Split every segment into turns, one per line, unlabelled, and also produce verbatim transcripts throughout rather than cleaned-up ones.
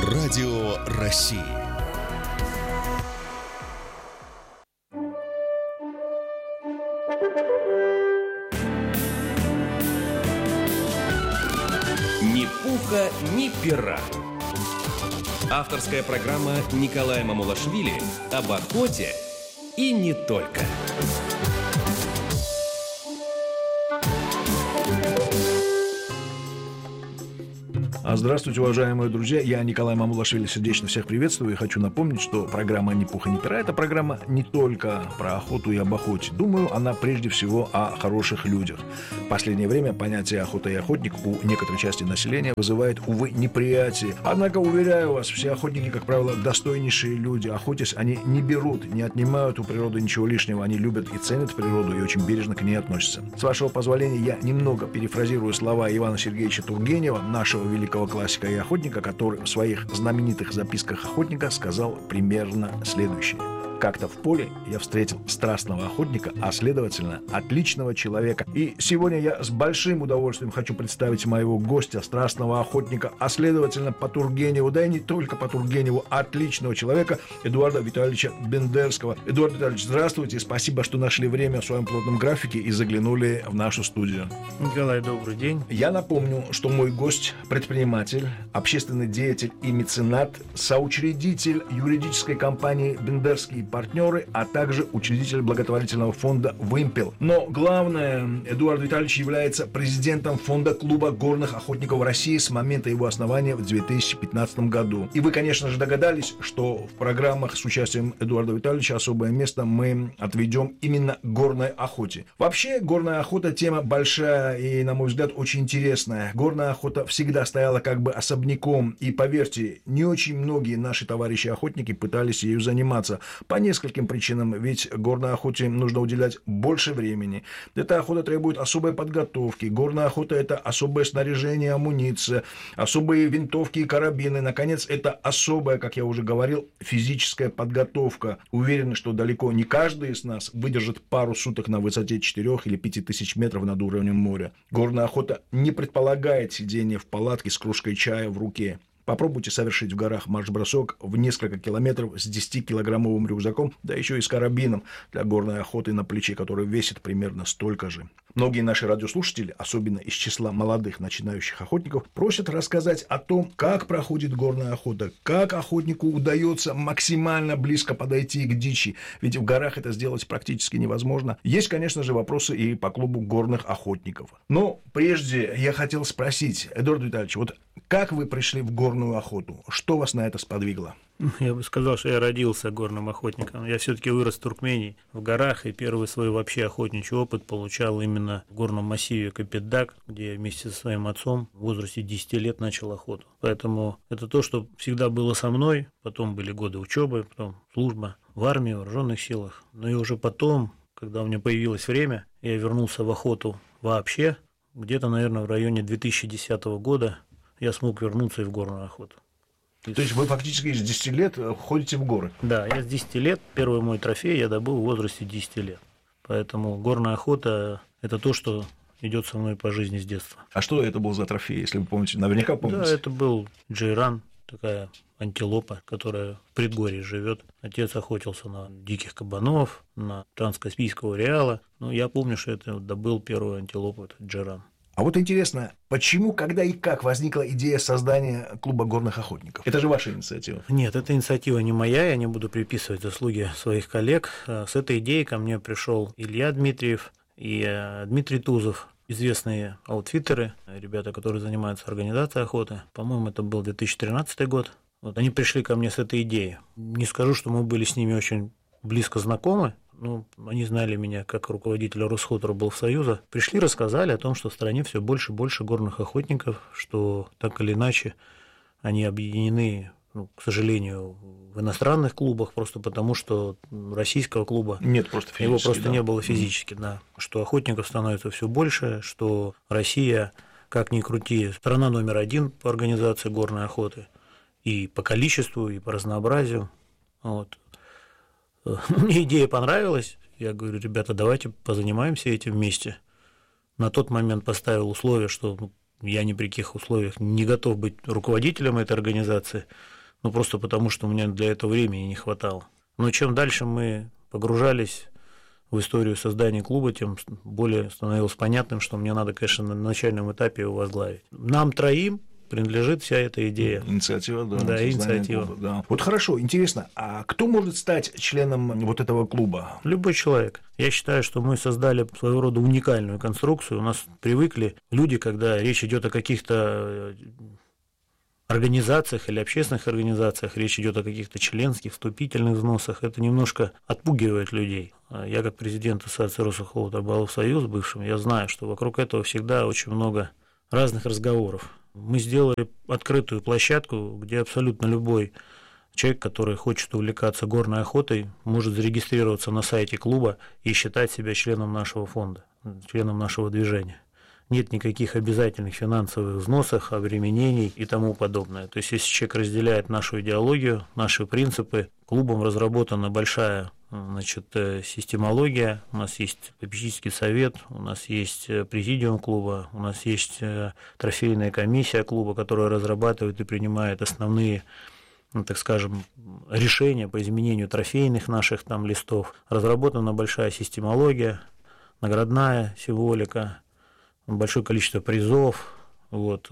Радио России.
Ни пуха, ни пера. Авторская программа Николая Мамулашвили об охоте и не только.
Здравствуйте, уважаемые друзья, я Николай Мамулашвили, сердечно всех приветствую и хочу напомнить, что программа «Ни пуха, ни пера» — это программа не только про охоту и об охоте. Думаю, она прежде всего о хороших людях. В последнее время понятие «охота» и «охотник» у некоторой части населения вызывает, увы, неприятие. Однако, уверяю вас, все охотники, как правило, достойнейшие люди. Охотясь, они не берут, не отнимают у природы ничего лишнего. Они любят и ценят природу и очень бережно к ней относятся. С вашего позволения, я немного перефразирую слова Ивана Сергеевича Тургенева, нашего великого классика и охотника, который в своих знаменитых записках охотника сказал примерно следующее. Как-то в поле я встретил страстного охотника, а следовательно, отличного человека. И сегодня я с большим удовольствием хочу представить моего гостя, страстного охотника, а следовательно, по Тургеневу, да и не только по Тургеневу, отличного человека Эдуарда Витальевича Бендерского. Эдуард Витальевич, здравствуйте, спасибо, что нашли время в своем плотном графике и заглянули в нашу студию.
Николай, добрый день.
Я напомню, что мой гость – предприниматель, общественный деятель и меценат, соучредитель юридической компании «Бендерские партнеры», а также учредитель благотворительного фонда «Вымпел». Но главное, Эдуард Витальевич является президентом фонда клуба горных охотников России с момента его основания в две тысячи пятнадцатом году. И вы, конечно же, догадались, что в программах с участием Эдуарда Витальевича особое место мы отведем именно горной охоте. Вообще, горная охота – тема большая и, на мой взгляд, очень интересная. Горная охота всегда стояла как бы особняком, и, поверьте, не очень многие наши товарищи-охотники пытались ею заниматься. По нескольким причинам, ведь горной охоте нужно уделять больше времени. Эта охота требует особой подготовки. Горная охота – это особое снаряжение, амуниция, особые винтовки и карабины. Наконец, это особая, как я уже говорил, физическая подготовка. Уверен, что далеко не каждый из нас выдержит пару суток на высоте четырёх или пяти тысяч метров над уровнем моря. Горная охота не предполагает сидение в палатке с кружкой чая в руке. Попробуйте совершить в горах марш-бросок в несколько километров с десятикилограммовым рюкзаком, да еще и с карабином для горной охоты на плече, который весит примерно столько же. Многие наши радиослушатели, особенно из числа молодых начинающих охотников, просят рассказать о том, как проходит горная охота, как охотнику удается максимально близко подойти к дичи, ведь в горах это сделать практически невозможно. Есть, конечно же, вопросы и по клубу горных охотников. Но прежде я хотел спросить, Эдуард Витальевич, вот как вы пришли в горную охоту? Что вас на это сподвигло?
Я бы сказал, что я родился горным охотником. Я все-таки вырос в Туркмении, в горах, и первый свой вообще охотничий опыт получал именно в горном массиве Капетдаг, где я вместе со своим отцом в возрасте десяти лет начал охоту. Поэтому это то, что всегда было со мной. Потом были годы учебы, потом служба в армии, в вооруженных силах. Но и уже потом, когда у меня появилось время, я вернулся в охоту вообще. Где-то, наверное, в районе две тысячи десятого года я смог вернуться и в горную охоту.
То есть вы фактически с десяти лет ходите в горы?
Да, я с десяти лет, первый мой трофей я добыл в возрасте десяти лет. Поэтому горная охота – это то, что идет со мной по жизни с детства.
А что это был за трофей, если вы помните? Наверняка помните.
Да, это был джейран, такая антилопа, которая в предгорье живет. Отец охотился на диких кабанов, на транскаспийского реала. Ну, я помню, что это добыл первую антилопу, это джейран.
А вот интересно, почему, когда и как возникла идея создания клуба горных охотников? Это же ваша инициатива.
Нет, эта инициатива не моя, я не буду приписывать заслуги своих коллег. С этой идеей ко мне пришел Илья Дмитриев и Дмитрий Тузов, известные аутфиттеры, ребята, которые занимаются организацией охоты. По-моему, это был две тысячи тринадцатый год. Вот они пришли ко мне с этой идеей. Не скажу, что мы были с ними очень близко знакомы. Ну, они знали меня как руководителя Росхоторболсоюза. Пришли, рассказали о том, что в стране все больше и больше горных охотников, что так или иначе они объединены, ну, к сожалению, в иностранных клубах, просто потому что российского клуба
нет, просто
его просто
да.
не было физически, да. Что охотников становится все больше, что Россия, как ни крути, страна номер один по организации горной охоты и по количеству, и по разнообразию. Вот. Мне идея понравилась. Я говорю, ребята, давайте позанимаемся этим вместе. На тот момент поставил условие, что я ни при каких условиях не готов быть руководителем этой организации, ну просто потому, что у меня для этого времени не хватало. Но чем дальше мы погружались в историю создания клуба, тем более становилось понятным, что мне надо, конечно, на начальном этапе его возглавить. Нам троим принадлежит вся эта идея.
Инициатива, да.
Да, инициатива.
Клуба, да. Вот хорошо, интересно, а кто может стать членом вот этого клуба?
Любой человек. Я считаю, что мы создали своего рода уникальную конструкцию. У нас привыкли люди, когда речь идет о каких-то организациях или общественных организациях, речь идет о каких-то членских, вступительных взносах, это немножко отпугивает людей. Я как президент Ассоциации Росохота Союз бывшим, я знаю, что вокруг этого всегда очень много разных разговоров. Мы сделали открытую площадку, где абсолютно любой человек, который хочет увлекаться горной охотой, может зарегистрироваться на сайте клуба и считать себя членом нашего фонда, членом нашего движения. Нет никаких обязательных финансовых взносов, обременений и тому подобное. То есть, если человек разделяет нашу идеологию, наши принципы, клубом разработана большая, значит, системология, у нас есть попечительский совет, у нас есть президиум клуба, у нас есть трофейная комиссия клуба, которая разрабатывает и принимает основные, ну, так скажем, решения по изменению трофейных наших там листов. Разработана большая системология, наградная символика, большое количество призов, вот,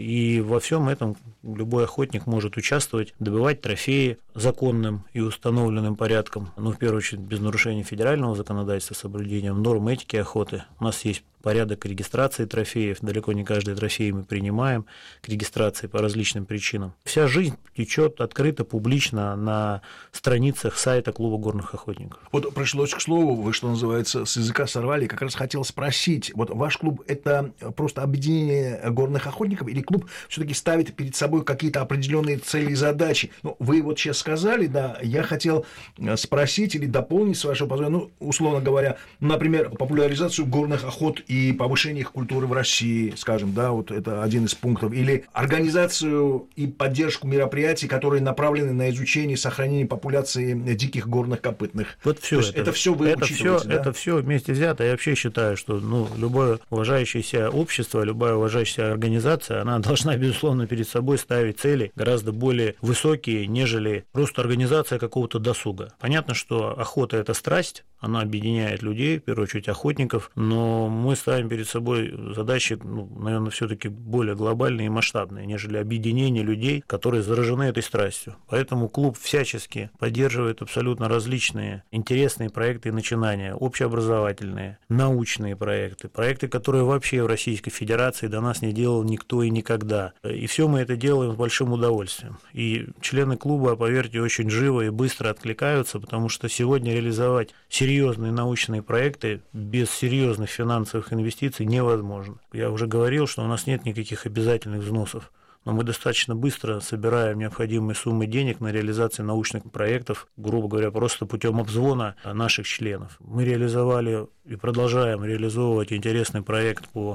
и во всем этом любой охотник может участвовать, добывать трофеи законным и установленным порядком, ну, в первую очередь, без нарушения федерального законодательства, соблюдением норм этики охоты. У нас есть порядок регистрации трофеев, далеко не каждый трофей мы принимаем к регистрации по различным причинам. Вся жизнь течет открыто, публично на страницах сайта клуба горных охотников.
Вот пришлось к слову, вы, что называется, с языка сорвали, как раз хотел спросить, вот ваш клуб – это просто объединение горных охотников или клуб все-таки ставит перед собой какие-то определенные цели и задачи? Ну, вы вот сейчас сказали, да, я хотел спросить или дополнить, с вашего позволения, ну, условно говоря, например, популяризацию горных охот и повышение их культуры в России, скажем, да, вот это один из пунктов, или организацию и поддержку мероприятий, которые направлены на изучение и сохранение популяции диких горных копытных.
Вот все это,
это все вы
это
учитываете,
все,
да?
Это все вместе взято. Я вообще считаю, что, ну, любое уважающееся общество, любая уважающаяся организация, она должна, безусловно, перед собой ставить цели гораздо более высокие, нежели просто организация какого-то досуга. Понятно, что охота – это страсть, она объединяет людей, в первую очередь охотников, но мы ставим перед собой задачи, ну, наверное, все-таки более глобальные и масштабные, нежели объединение людей, которые заражены этой страстью. Поэтому клуб всячески поддерживает абсолютно различные интересные проекты и начинания, общеобразовательные, научные проекты, проекты, которые вообще в Российской Федерации до нас не делал никто и никогда. И все мы это делаем с большим удовольствием. И члены клуба, поверьте, очень живо и быстро откликаются, потому что сегодня реализовать серьезные научные проекты без серьезных финансовых инвестиций невозможно. Я уже говорил, что у нас нет никаких обязательных взносов, но мы достаточно быстро собираем необходимые суммы денег на реализацию научных проектов, грубо говоря, просто путем обзвона наших членов. Мы реализовали и продолжаем реализовывать интересный проект по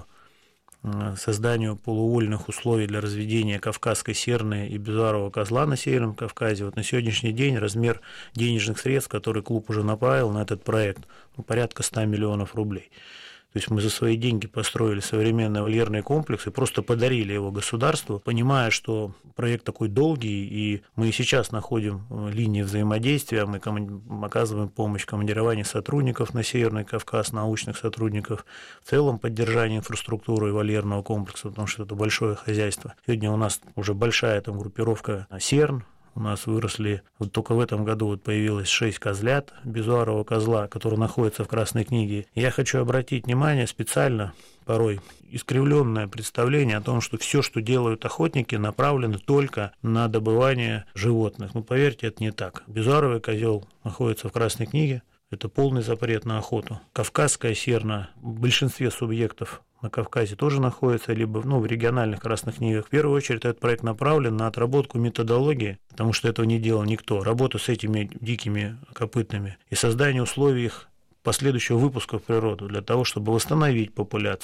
созданию полувольных условий для разведения кавказской серны и безуарового козла на Северном Кавказе. Вот на сегодняшний день размер денежных средств, которые клуб уже направил на этот проект, ну, порядка ста миллионов рублей. То есть мы за свои деньги построили современный вольерный комплекс и просто подарили его государству, понимая, что проект такой долгий, и мы и сейчас находим линии взаимодействия, мы оказываем помощь в командировании сотрудников на Северный Кавказ, научных сотрудников, в целом поддержание инфраструктуры вольерного комплекса, потому что это большое хозяйство. Сегодня у нас уже большая там группировка серн. У нас выросли, вот только в этом году вот появилось шесть козлят, безуарового козла, который находится в Красной книге. Я хочу обратить внимание специально, порой искривленное представление о том, что все, что делают охотники, направлено только на добывание животных. Ну, поверьте, это не так. Безуаровый козел находится в Красной книге. Это полный запрет на охоту. Кавказская серна в большинстве субъектов на Кавказе тоже находится, либо, ну, в региональных красных книгах. В первую очередь этот проект направлен на отработку методологии, потому что этого не делал никто. Работу с этими дикими копытными и создание условий их последующего выпуска в природу для того, чтобы восстановить популяции,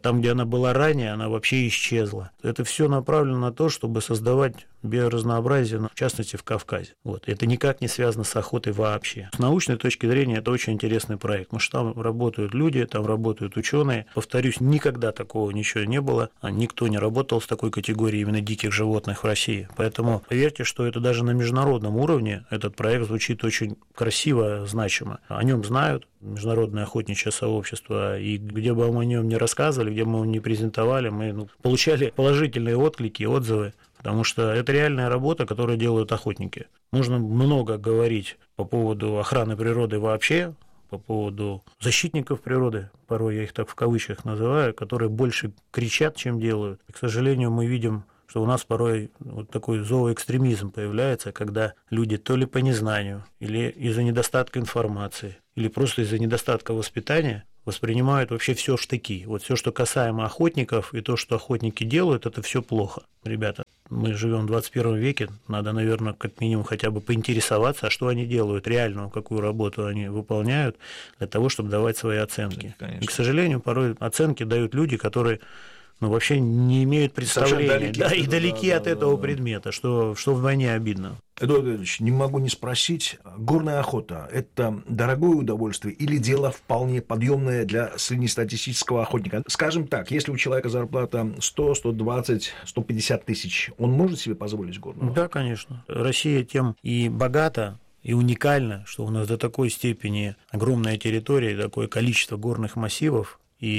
Там, где она была ранее, она вообще исчезла. Это все направлено на то, чтобы создавать биоразнообразие, в частности, в Кавказе. Вот. Это никак не связано с охотой вообще. С научной точки зрения это очень интересный проект, потому что там работают люди, там работают ученые. Повторюсь, никогда такого ничего не было. Никто не работал с такой категорией именно диких животных в России. Поэтому поверьте, что это даже на международном уровне этот проект звучит очень красиво, значимо. О нем знают международное охотничье сообщество, и где бы мы о нем не рассказывали, где бы мы его не презентовали, мы ну, получали положительные отклики, отзывы. Потому что это реальная работа, которую делают охотники. Нужно много говорить по поводу охраны природы вообще, по поводу защитников природы, порой я их так в кавычках называю, которые больше кричат, чем делают. И, к сожалению, мы видим, что у нас порой вот такой зооэкстремизм появляется, когда люди то ли по незнанию, или из-за недостатка информации, или просто из-за недостатка воспитания воспринимают вообще все в штыки. Вот все, что касаемо охотников, и то, что охотники делают, это все плохо. Ребята, мы живем в двадцать первом веке, надо, наверное, как минимум хотя бы поинтересоваться, а что они делают реально, какую работу они выполняют, для того, чтобы давать свои оценки. Конечно. И, к сожалению, порой оценки дают люди, которые ну, вообще не имеют представления, да, и далеки да, от да, этого да, предмета, что, что в войне обидно.
Эдуард Эдуардович, не могу не спросить, горная охота – это дорогое удовольствие или дело вполне подъемное для среднестатистического охотника? Скажем так, если у человека зарплата сто, сто двадцать, сто пятьдесят тысяч, он может себе позволить горную охоту?
Да, конечно. Россия тем и богата, и уникальна, что у нас до такой степени огромная территория, такое количество горных массивов,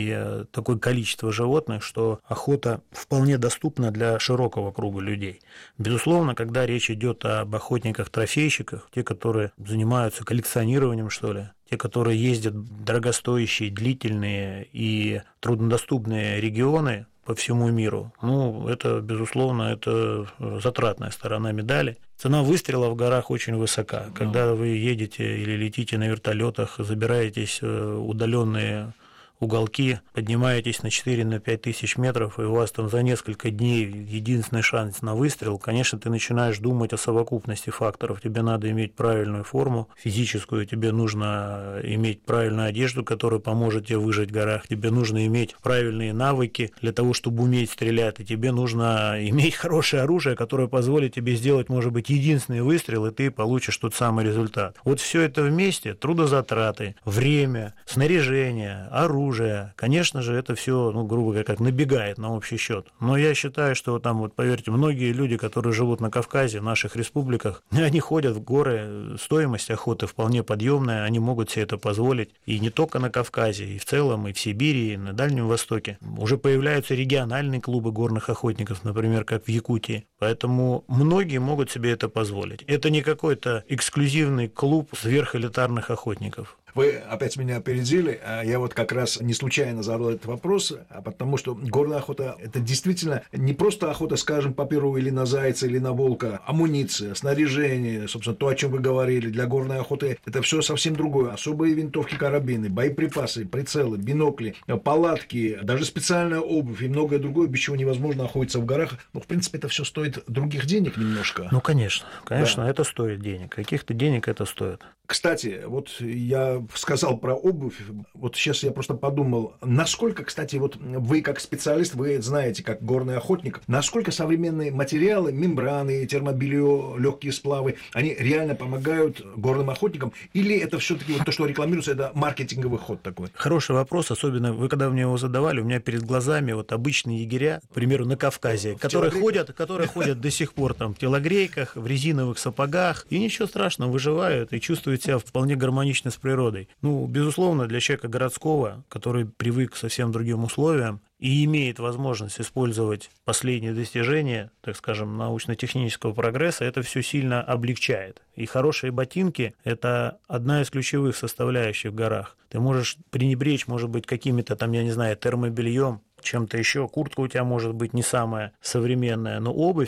и такое количество животных, что охота вполне доступна для широкого круга людей. Безусловно, когда речь идет об охотниках-трофейщиках, те, которые занимаются коллекционированием, что ли, те, которые ездят в дорогостоящие, длительные и труднодоступные регионы по всему миру, ну, это, безусловно, это затратная сторона медали. Цена выстрела в горах очень высока. Когда вы едете или летите на вертолетах, забираетесь в удаленные уголки, поднимаетесь на четыре-пять тысяч метров, и у вас там за несколько дней единственный шанс на выстрел, конечно, ты начинаешь думать о совокупности факторов. Тебе надо иметь правильную форму физическую, тебе нужно иметь правильную одежду, которая поможет тебе выжить в горах, тебе нужно иметь правильные навыки для того, чтобы уметь стрелять, и тебе нужно иметь хорошее оружие, которое позволит тебе сделать, может быть, единственный выстрел, и ты получишь тот самый результат. Вот все это вместе, трудозатраты, время, снаряжение, оружие, конечно же, это все, ну, грубо говоря, как набегает на общий счет. Но я считаю, что там, вот поверьте, многие люди, которые живут на Кавказе, в наших республиках, они ходят в горы, стоимость охоты вполне подъемная, они могут себе это позволить. И не только на Кавказе, и в целом, и в Сибири, и на Дальнем Востоке. Уже появляются региональные клубы горных охотников, например, как в Якутии. Поэтому многие могут себе это позволить. Это не какой-то эксклюзивный клуб сверхэлитарных охотников.
Вы опять меня опередили, а я вот как раз не случайно задал этот вопрос, а потому что горная охота – это действительно не просто охота, скажем, по перу или на зайца, или на волка, амуниция, снаряжение, собственно, то, о чем вы говорили, для горной охоты – это все совсем другое. Особые винтовки, карабины, боеприпасы, прицелы, бинокли, палатки, даже специальная обувь и многое другое, без чего невозможно охотиться в горах. Но, в принципе, это все стоит других денег немножко.
Ну, конечно, конечно, да. Это стоит денег. Каких-то денег это стоит.
Кстати, вот я сказал про обувь, вот сейчас я просто подумал, насколько, кстати, вот вы как специалист, вы знаете, как горный охотник, насколько современные материалы, мембраны, термобелье, легкие сплавы, они реально помогают горным охотникам, или это все-таки вот то, что рекламируется, это маркетинговый ход такой?
Хороший вопрос, особенно вы когда мне его задавали, у меня перед глазами вот обычные егеря, к примеру, на Кавказе, в которые ходят, которые ходят до сих пор там в телогрейках, в резиновых сапогах, и ничего страшного, выживают и чувствуют себя вполне гармонично с природой. Ну, безусловно, для человека городского, который привык к совсем другим условиям и имеет возможность использовать последние достижения, так скажем, научно-технического прогресса, это все сильно облегчает. И хорошие ботинки – это одна из ключевых составляющих в горах. Ты можешь пренебречь, может быть, какими-то там, я не знаю, термобельем, чем-то еще. Куртка у тебя может быть не самая современная, но обувь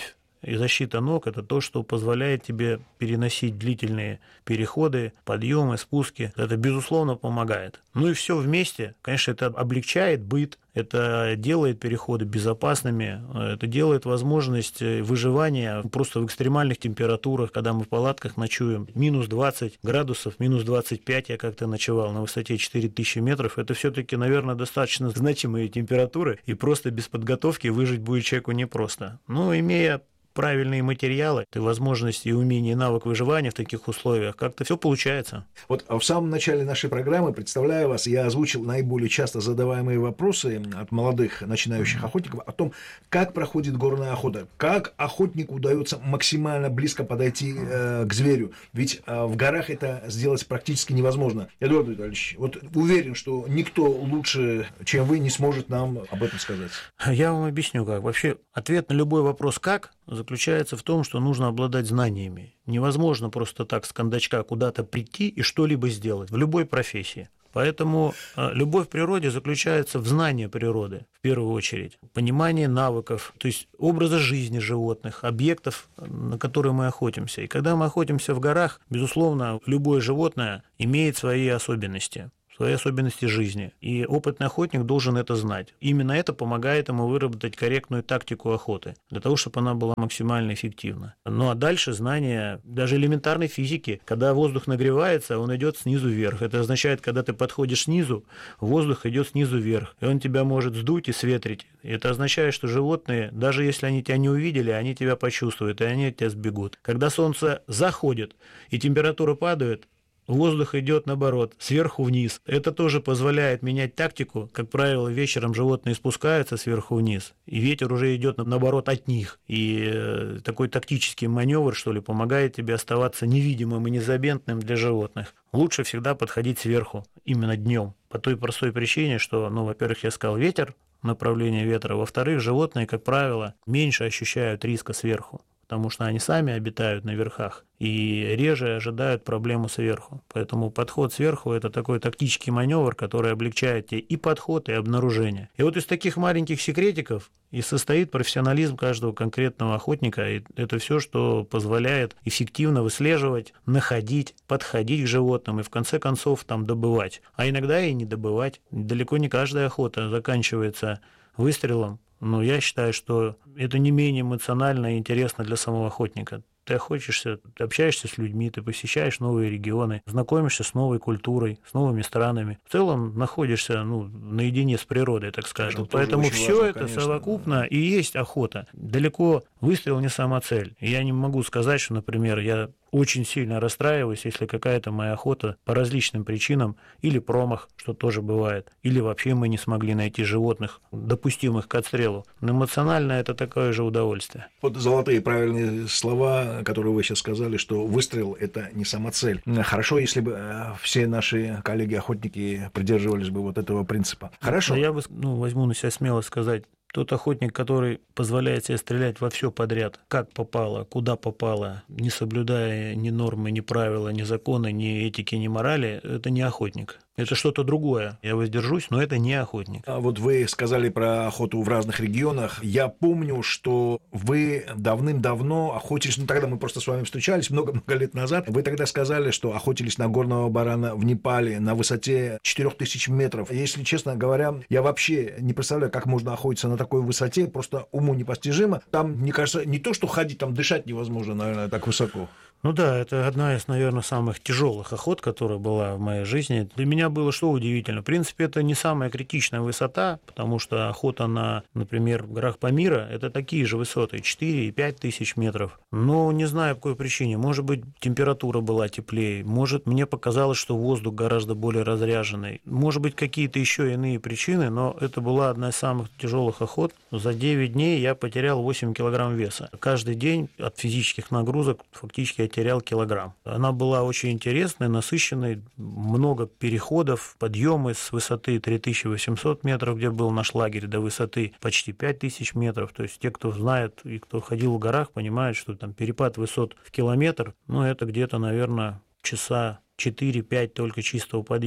И защита ног – это то, что позволяет тебе переносить длительные переходы, подъемы, спуски. Это, безусловно, помогает. Ну и все вместе, конечно, это облегчает быт, это делает переходы безопасными, это делает возможность выживания просто в экстремальных температурах, когда мы в палатках ночуем. Минус двадцать градусов, минус двадцать пять я как-то ночевал на высоте четыре тысячи метров. Это все-таки, наверное, достаточно значимые температуры, и просто без подготовки выжить будет человеку непросто. Но имея правильные материалы, и возможности, и умения, и навык выживания в таких условиях, как-то все получается.
Вот в самом начале нашей программы, представляю вас, я озвучил наиболее часто задаваемые вопросы от молодых начинающих охотников о том, как проходит горная охота, как охотнику удается максимально близко подойти э, к зверю, ведь э, в горах это сделать практически невозможно. Эдуард Витальевич, вот уверен, что никто лучше, чем вы, не сможет нам об этом сказать.
Я вам объясню как. Вообще, ответ на любой вопрос «как» заключается в том, что нужно обладать знаниями. Невозможно просто так с кондачка куда-то прийти и что-либо сделать в любой профессии. Поэтому любовь к природе заключается в знании природы, в первую очередь, понимании навыков, то есть образа жизни животных, объектов, на которые мы охотимся. И когда мы охотимся в горах, безусловно, любое животное имеет свои особенности. свои особенности жизни. И опытный охотник должен это знать. Именно это помогает ему выработать корректную тактику охоты, для того, чтобы она была максимально эффективна. Ну а дальше знание даже элементарной физики. Когда воздух нагревается, он идет снизу вверх. Это означает, когда ты подходишь снизу, воздух идет снизу вверх. И он тебя может сдуть и светрить. И это означает, что животные, даже если они тебя не увидели, они тебя почувствуют, и они от тебя сбегут. Когда солнце заходит и температура падает, воздух идет наоборот, сверху вниз. Это тоже позволяет менять тактику. Как правило, вечером животные спускаются сверху вниз, и ветер уже идет наоборот от них. И такой тактический маневр, что ли, помогает тебе оставаться невидимым и незаметным для животных. Лучше всегда подходить сверху, именно днем. По той простой причине, что, ну, во-первых, я сказал, ветер, направление ветра. Во-вторых, животные, как правило, меньше ощущают риска сверху, потому что они сами обитают на верхах и реже ожидают проблему сверху. Поэтому подход сверху – это такой тактический маневр, который облегчает тебе и подход, и обнаружение. И вот из таких маленьких секретиков и состоит профессионализм каждого конкретного охотника. И это все, что позволяет эффективно выслеживать, находить, подходить к животным и в конце концов там добывать. А иногда и не добывать. Далеко не каждая охота заканчивается выстрелом. Но я считаю, что это не менее эмоционально и интересно для самого охотника. Ты охотишься, ты общаешься с людьми, ты посещаешь новые регионы, знакомишься с новой культурой, с новыми странами. В целом находишься, ну, наедине с природой, так скажем. Это Поэтому все важно, это конечно, совокупно, да. И есть охота. Далеко выстрел не сама цель. Я не могу сказать, что, например, я очень сильно расстраиваюсь, если какая-то моя охота по различным причинам, или промах, что тоже бывает, или вообще мы не смогли найти животных, допустимых к отстрелу. Но эмоционально это такое же удовольствие.
Вот золотые правильные слова, которые вы сейчас сказали, что выстрел – это не сама цель. Хорошо, если бы все наши коллеги-охотники придерживались бы вот этого принципа. Хорошо.
Я бы, ну, возьму на себя смело сказать, тот охотник, который позволяет себе стрелять во все подряд, как попало, куда попало, не соблюдая ни нормы, ни правила, ни законы, ни этики, ни морали, это не охотник. Это что-то другое. Я воздержусь, но это не охотник.
А вот вы сказали про охоту в разных регионах. Я помню, что вы давным-давно охотились, ну тогда мы просто с вами встречались много-много лет назад. Вы тогда сказали, что охотились на горного барана в Непале на высоте четырех тысяч метров. Если честно говоря, я вообще не представляю, как можно охотиться на такой высоте, просто уму непостижимо. Там, мне кажется, не то, что ходить, там дышать невозможно, наверное, так высоко.
Ну да, это одна из, наверное, самых тяжелых охот, которая была в моей жизни. Для меня было что удивительно. В принципе, это не самая критичная высота, потому что охота на, например, в горах Памира – это такие же высоты, четыре и пять тысяч метров. Но не знаю, по какой причине. Может быть, температура была теплее, может, мне показалось, что воздух гораздо более разряженный. Может быть, какие-то еще иные причины, но это была одна из самых тяжелых охот. За девять дней я потерял восемь килограмм веса. Каждый день от физических нагрузок фактически я терял килограмм. Она была очень интересной, насыщенной, много переходов, подъемы с высоты три тысячи восемьсот метров, где был наш лагерь, до высоты почти пять тысяч метров. То есть те, кто знает и кто ходил в горах, понимают, что там перепад высот в километр, ну, это где-то, наверное, часа четыре-пять только чистого подъема.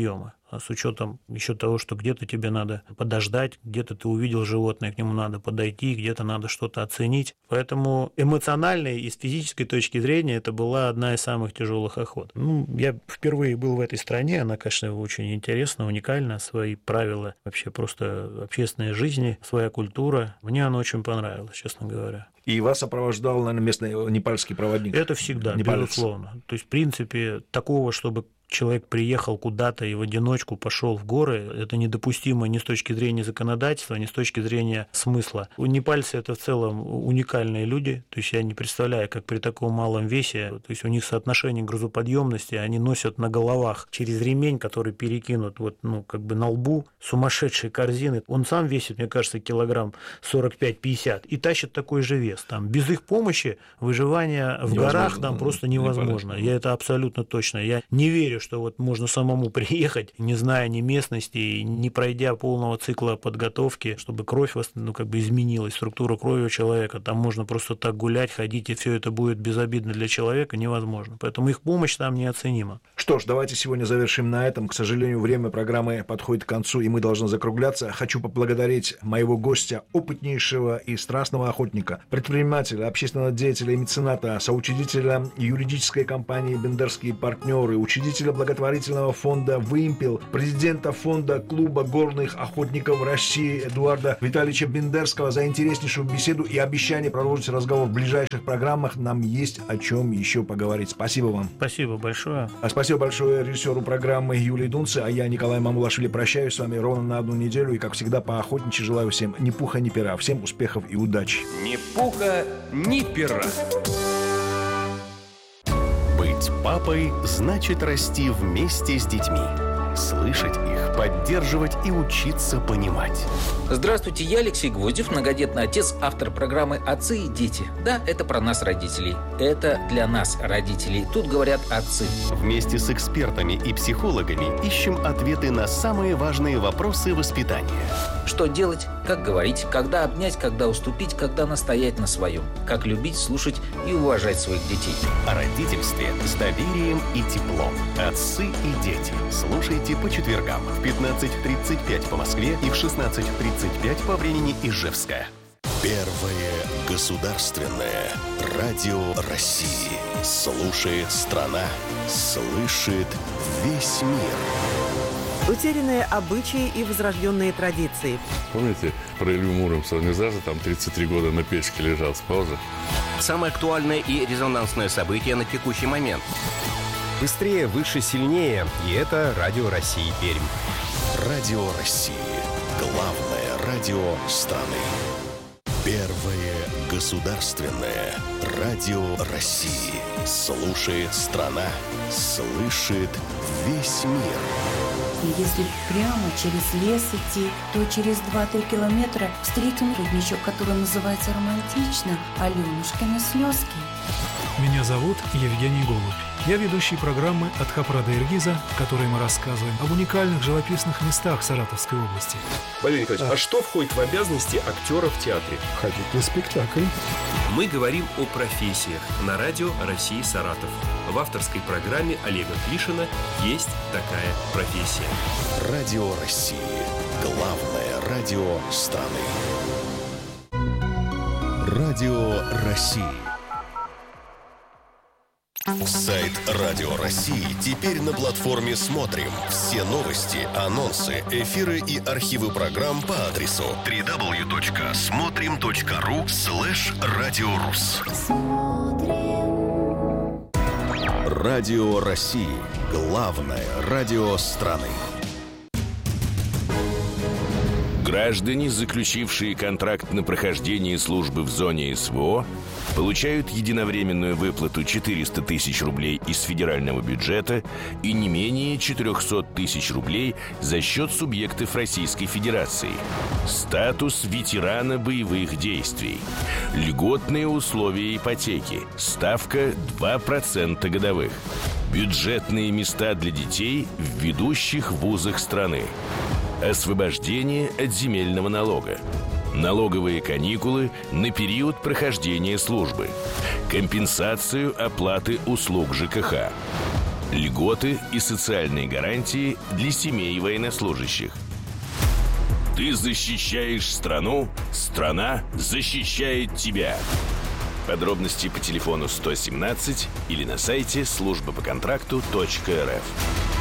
с учетом еще того, что где-то тебе надо подождать, где-то ты увидел животное, к нему надо подойти, где-то надо что-то оценить. Поэтому эмоционально и с физической точки зрения это была одна из самых тяжелых охот. Ну, я впервые был в этой стране, она, конечно, очень интересна, уникальна, свои правила вообще просто общественной жизни, своя культура. Мне она очень понравилась, честно говоря.
И вас сопровождал, наверное, местный непальский проводник?
Это всегда,
Непалец.
Безусловно. То есть, в принципе, такого, чтобы человек приехал куда-то и в одиночку пошел в горы, это недопустимо ни с точки зрения законодательства, ни с точки зрения смысла. У непальцы это в целом уникальные люди, то есть я не представляю, как при таком малом весе, то есть у них соотношение грузоподъемности, они носят на головах через ремень, который перекинут вот, ну, как бы на лбу, сумасшедшие корзины. Он сам весит, мне кажется, килограмм сорок пять пятьдесят и тащит такой же вес. Там, без их помощи выживание в невозможно, горах там просто невозможно. Я это абсолютно точно. Я не верю, что вот можно самому приехать, не зная ни местности, не пройдя полного цикла подготовки, чтобы кровь, ну, как бы изменилась, структура крови у человека. Там можно просто так гулять, ходить, и все это будет безобидно для человека, невозможно. Поэтому их помощь там неоценима.
Что ж, давайте сегодня завершим на этом. К сожалению, время программы подходит к концу, и мы должны закругляться. Хочу поблагодарить моего гостя, опытнейшего и страстного охотника, предпринимателя, общественного деятеля и мецената, соучредителя юридической компании «Бендерские партнеры», учредителя благотворительного фонда «Вымпел», президента фонда клуба горных охотников России Эдуарда Витальевича Бендерского за интереснейшую беседу и обещание продолжить разговор в ближайших программах. Нам есть о чем еще поговорить. Спасибо вам.
Спасибо большое.
А спасибо большое режиссеру программы Юлии Дунце, а я, Николай Мамулашвили, прощаюсь с вами ровно на одну неделю и, как всегда, по охотничьи желаю всем ни пуха, ни пера. Всем успехов и удачи.
Ни пуха, ни пера.
Быть папой значит расти вместе с детьми, слышать их, поддерживать и учиться понимать.
Здравствуйте, я Алексей Гвоздев, многодетный отец, автор программы «Отцы и дети». Да, это про нас, родителей. Это для нас, родителей. Тут говорят отцы.
Вместе с экспертами и психологами ищем ответы на самые важные вопросы воспитания.
Что делать, как говорить, когда обнять, когда уступить, когда настоять на своем. Как любить, слушать и уважать своих детей.
О родительстве с доверием и теплом. Отцы и дети. Слушайте по четвергам в пятнадцать тридцать пять по Москве и в шестнадцать тридцать пять по времени Ижевска. Первое государственное радио России. Слушает страна, слышит весь мир.
Утерянные обычаи и возрожденные традиции.
Помните, про Илью Муромца? Он не зря же там тридцать три года на печке лежал, спал же.
Самое актуальное и резонансное событие на текущий момент.
Быстрее, выше, сильнее. И это Радио России Пермь.
Радио России. Главное радио страны. Первое государственное радио России. Слушает страна, слышит весь мир.
И если прямо через лес идти, то через два-три километра встретим родничок, который называется романтично «Аленушкины слезки».
Меня зовут Евгений Голубь. Я ведущий программы «От Хапра до Иргиза», в которой мы рассказываем об уникальных живописных местах Саратовской области.
Валерий Николаевич, а, а что входит в обязанности актера в театре?
Ходить на спектакль.
Мы говорим о профессиях на радио России Саратов. В авторской программе Олега Клишина «Есть такая профессия».
Радио России. Главное радио страны. Радио России. Сайт Радио России теперь на платформе «Смотрим». Все новости, анонсы, эфиры и архивы программ по адресу дабл ю дабл ю дабл ю точка смотрим точка ру слэш радиорус. Радио России. Главное радио страны.
Граждане, заключившие контракт на прохождение службы в зоне СВО, получают единовременную выплату четыреста тысяч рублей из федерального бюджета и не менее четыреста тысяч рублей за счет субъектов Российской Федерации. Статус ветерана боевых действий. Льготные условия ипотеки. Ставка два процента годовых. Бюджетные места для детей в ведущих вузах страны. Освобождение от земельного налога. Налоговые каникулы на период прохождения службы. Компенсацию оплаты услуг ЖКХ. льготы и социальные гарантии для семей военнослужащих. Ты защищаешь страну, страна защищает тебя. Подробности по телефону сто семнадцать или на сайте служба по контракту точка эр эф.